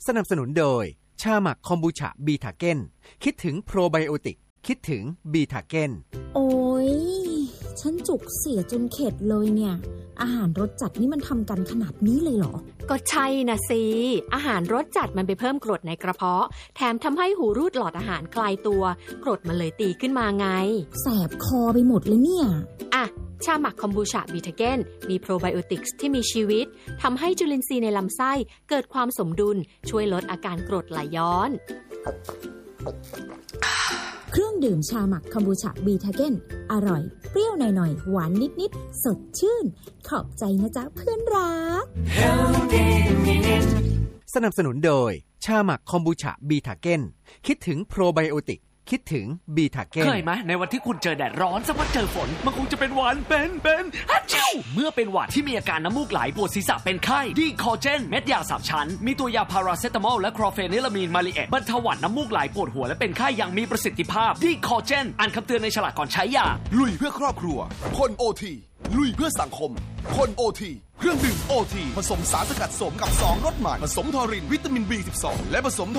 สนับสนุนโดยชาหมักคอมบูชาบีทาเก้นคิดถึงโปรไบโอติกคิดถึงบีทาเก้นโอ้ยฉันจุกเสียจนเข็ดเลยเนี่ยอาหารรสจัดนี่มันทำกันขนาดนี้เลยเหรอก็ใช่นะสิอาหารรสจัดมันไปเพิ่มกรดในกระเพาะแถมทำให้หูรูดหลอดอาหารคลายตัวกรดมันเลยตีขึ้นมาไงแสบคอไปหมดเลยเนี่ยอ่ะชาหมักคอมบูชาบีทาเก้นมีโปรไบโอติกส์ที่มีชีวิตทำให้จุลินทรีย์ในลำไส้เกิดความสมดุลช่วยลดอาการกรดไหลย้อนเครื่องดื่มชาหมักคอมบูชาบีทาเก้นอร่อยเปรี้ยวหน่อยๆหวานนิดๆสดชื่นขอบใจนะจ๊ะเพื่อนรักสนับสนุนโดยชาหมักคอมบูชาบีทาเก้นคิดถึงโปรไบโอติกคิดถึงบีทาเก้นเคยไหมในวันที่คุณเจอแดดร้อนสักวันเจอฝนมันคงจะเป็นหวัดเป็นฮัจจิวเมื่อเป็นหวัดที่มีอาการน้ำมูกไหลปวดศีรษะเป็นไข้ดีคอเจนเม็ดยา3ชั้นมีตัวยาพาราเซตามอลและคลอเฟนิลามีนมาลิเอตบรรเทาหวัดน้ำมูกไหลปวดหัวและเป็นไข้อย่างมีประสิทธิภาพดีคอเจนอ่านคำเตือนในฉลากก่อนใช้ยาลุยเพื่อครอบครัวคนโอทีลุยเพื่อสังคมคนโอทีเครื่องดื่มโอทีผสมสารสกัดสมกับ2รสใหม่ผสมทอรินวิตามิน B12 และผสม